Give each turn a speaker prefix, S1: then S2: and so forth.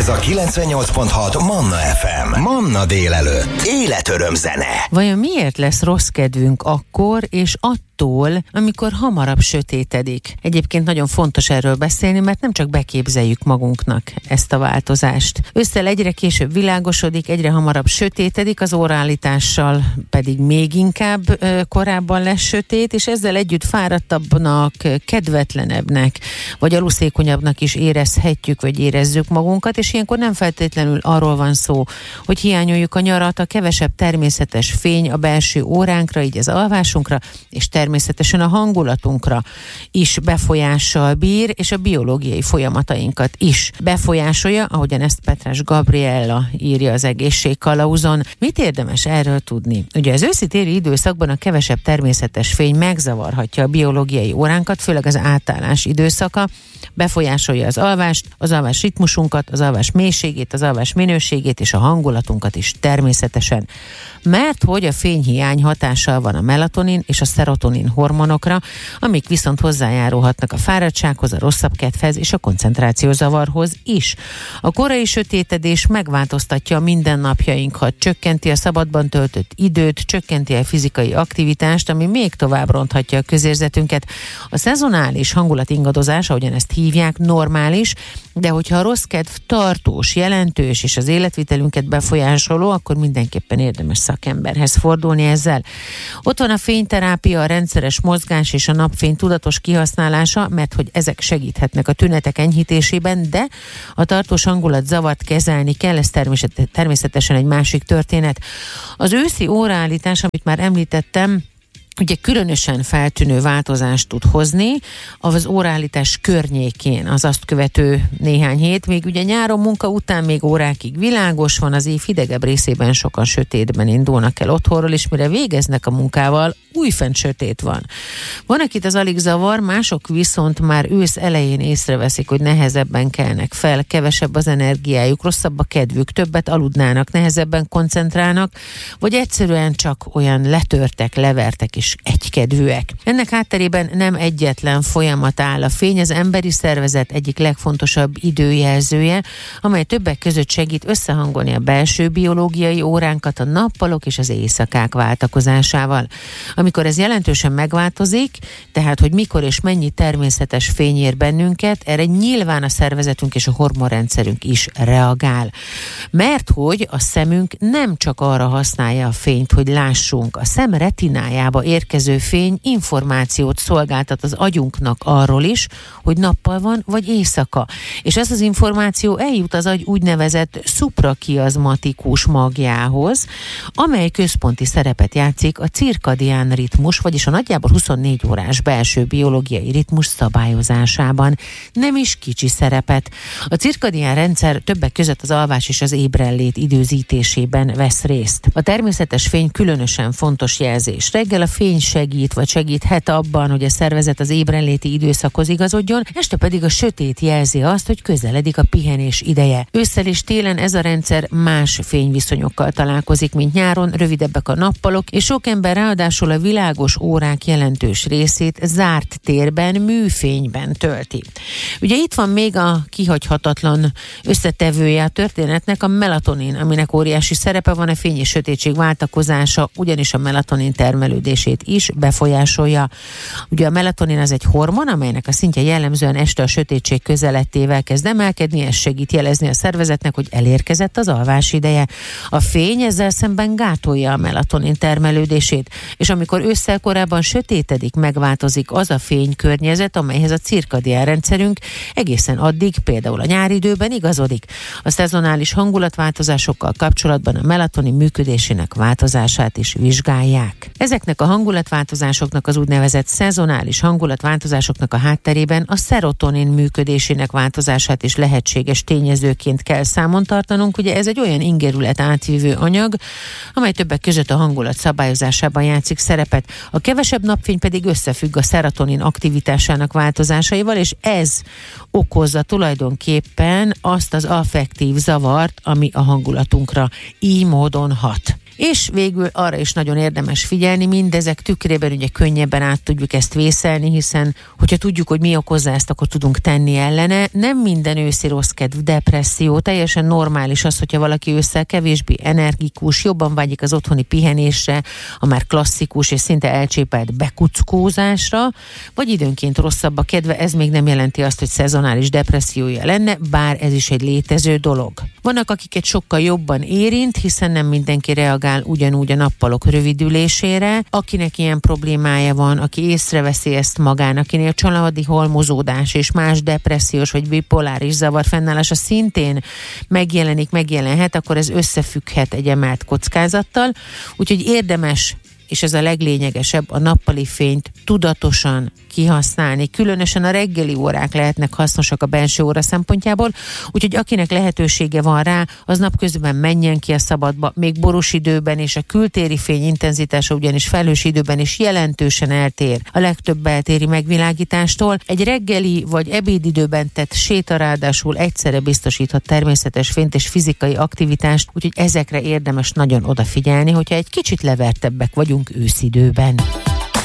S1: Ez a 98.6 Manna FM. Manna délelőtt. Életöröm zene.
S2: Vajon miért lesz rossz kedvünk akkor és attól, amikor hamarabb sötétedik? Egyébként nagyon fontos erről beszélni, mert nem csak beképzeljük magunknak ezt a változást. Ősszel egyre később világosodik, egyre hamarabb sötétedik, az óraállítással pedig még inkább korábban lesz sötét, és ezzel együtt fáradtabbnak, kedvetlenebbnek, vagy aluszékonyabbnak is érezhetjük, vagy érezzük magunkat, és ilyenkor nem feltétlenül arról van szó, hogy hiányoljuk a nyarat, a kevesebb természetes fény a belső óránkra, így az alvásunkra, és természetesen a hangulatunkra is befolyással bír, és a biológiai folyamatainkat is befolyásolja, ahogyan ezt Petrás Gabriella írja az Egészségkalauzon. Mit érdemes erről tudni? Ugye az őszi-téli időszakban a kevesebb természetes fény megzavarhatja a biológiai óránkat, főleg az átállás időszaka, befolyásolja az alvást, az alvás ritmusunkat, az alvás mélységét, az alvás minőségét és a hangulatunkat is természetesen. Mert hogy a fényhiány hatással van a melatonin és a szerotonin hormonokra, amik viszont hozzájárulhatnak a fáradtsághoz, a rosszabb kedvhez és a koncentrációzavarhoz is. A korai sötétedés megváltoztatja a mindennapjainkat, csökkenti a szabadban töltött időt, csökkenti a fizikai aktivitást, ami még tovább ronthatja a közérzetünket. A szezonális hangulatingadozás, ahogyan ezt hívják, normális, de hogyha a rossz kedv tartós, jelentős és az életvitelünket befolyásoló, akkor mindenképpen érdemes szakemberhez fordulni ezzel. Ott van a fényterápia, a rendszeres mozgás és a napfény tudatos kihasználása, mert hogy ezek segíthetnek a tünetek enyhítésében, de a tartós hangulatzavart kezelni kell, ez természetesen egy másik történet. Az őszi óraállítás, amit már említettem, ugye különösen feltűnő változást tud hozni az óraállítás környékén, az azt követő néhány hét, még ugye nyáron munka után még órákig világos van, az év hidegebb részében sokan sötétben indulnak el otthonról, és mire végeznek a munkával, újfent sötét van. Van, akit az alig zavar, mások viszont már ősz elején észreveszik, hogy nehezebben kelnek fel, kevesebb az energiájuk, rosszabb a kedvük, többet aludnának, nehezebben koncentrálnak, vagy egyszerűen csak olyan letörtek, levertek és egykedvűek. Ennek hátterében nem egyetlen folyamat áll. A fény az emberi szervezet egyik legfontosabb időjelzője, amely többek között segít összehangolni a belső biológiai óránkat a nappalok és az éjszakák váltakozásával. Amikor ez jelentősen megváltozik, tehát hogy mikor és mennyi természetes fény ér bennünket, erre nyilván a szervezetünk és a hormonrendszerünk is reagál. Mert hogy a szemünk nem csak arra használja a fényt, hogy lássunk. A szem retinájába érkező fény információt szolgáltat az agyunknak arról is, hogy nappal van vagy éjszaka. És ez az információ eljut az agy úgynevezett szuprakiaszmatikus magjához, amely központi szerepet játszik a cirkadián ritmus, vagyis a nagyjából 24 órás belső biológiai ritmus szabályozásában. Nem is kicsi szerepet. A cirkadián rendszer többek között az alvás és az ébrenlét időzítésében vesz részt. A természetes fény különösen fontos jelzés. Reggel a fény segít, vagy segíthet abban, hogy a szervezet az ébrenléti időszakhoz igazodjon, este pedig a sötét jelzi azt, hogy közeledik a pihenés ideje. Ősszel és télen ez a rendszer más fényviszonyokkal találkozik, mint nyáron, rövidebbek a nappalok, és sok ember ráadásul a világos órák jelentős részét zárt térben, műfényben tölti. Ugye itt van még a kihagyhatatlan összetevője a történetnek, a melatonin, aminek óriási szerepe van, a fény és sötétség váltakozása, ugyanis a melatonin termelődését is befolyásolja. Ugye a melatonin az egy hormon, amelynek a szintje jellemzően este a sötétség közelettével kezd emelkedni, ez segít jelezni a szervezetnek, hogy elérkezett az alvás ideje. A fény ezzel szemben gátolja a melatonin termelődését, és amikor ősszel korábban sötétedik, megváltozik az a fénykörnyezet, amelyhez a cirkadián rendszerünk egészen addig, például a nyári időben igazodik. A szezonális hangulatváltozásokkal kapcsolatban a melatonin működésének változását is vizsgálják. Ezeknek a hangulatváltozásoknak, az úgynevezett szezonális hangulatváltozásoknak a hátterében a szerotonin működésének változását is lehetséges tényezőként kell számon tartanunk. Ugye ez egy olyan ingerület átvívő anyag, amely többek között a hangulat szabályozásában játszik szerepet. A kevesebb napfény pedig összefügg a szerotonin aktivitásának változásaival, és ez okozza tulajdonképpen azt az affektív zavart, ami a hangulatunkra így módon hat. És végül arra is nagyon érdemes figyelni, mindezek tükrében ugye könnyebben át tudjuk ezt vészelni, hiszen hogyha tudjuk, hogy mi okozza ezt, akkor tudunk tenni ellene. Nem minden őszi rosszkedv, depresszió, teljesen normális az, hogyha valaki ősszel kevésbé energikus, jobban vágyik az otthoni pihenésre, a már klasszikus és szinte elcsépelt bekuckózásra, vagy időnként rosszabb a kedve, ez még nem jelenti azt, hogy szezonális depressziója lenne, bár ez is egy létező dolog. Vannak, akiket sokkal jobban érint, hiszen nem mindenki reagál ugyanúgy a nappalok rövidülésére. Akinek ilyen problémája van, aki észreveszi ezt magán, akinél családi halmozódás és más depressziós vagy bipoláris zavar fennállása szintén megjelenhet, akkor ez összefügghet egy emelt kockázattal. Úgyhogy érdemes, és ez a leglényegesebb, a nappali fényt tudatosan kihasználni. Különösen a reggeli órák lehetnek hasznosak a belső óra szempontjából, úgyhogy akinek lehetősége van rá, az napközben menjen ki a szabadba, még borús időben, és a kültéri fény intenzitása ugyanis felhős időben is jelentősen eltér a legtöbb beltéri megvilágítástól. Egy reggeli vagy ebédidőben tett séta ráadásul egyszerre biztosíthat természetes fényt és fizikai aktivitást, úgyhogy ezekre érdemes nagyon odafigyelni, hogyha egy kicsit levertebbek vagyunk őszidőben.